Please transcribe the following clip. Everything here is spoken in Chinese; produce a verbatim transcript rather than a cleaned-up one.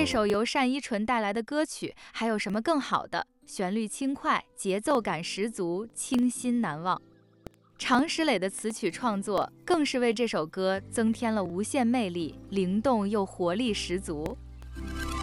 首由单依纯带来的歌曲，还有什么更好的？旋律轻快，节奏感十足，清新难忘。常石磊的词曲创作更是为这首歌增添了无限魅力，灵动又活力十足。